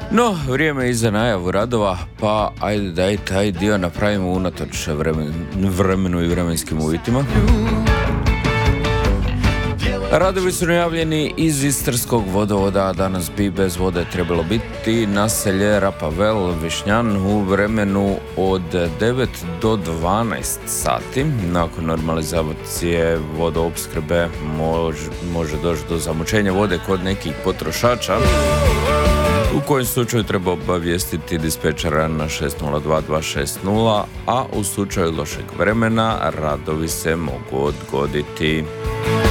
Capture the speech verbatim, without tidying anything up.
No, vrijeme je i za najavu radova, pa ajde da i taj dio napravimo unatoč vremen, vremenu i vremenskim uvjetima. Radovi su najavljeni iz Istarskog vodovoda, danas bi bez vode trebalo biti naselje Rapavel, Višnjan u vremenu od devet do dvanaest sati. Nakon normalizacije vodoopskrbe može, može doći do zamućenja vode kod nekih potrošača, u kojem slučaju treba obavijestiti dispečera na šest nula dva dva šest nula, a u slučaju lošeg vremena radovi se mogu odgoditi.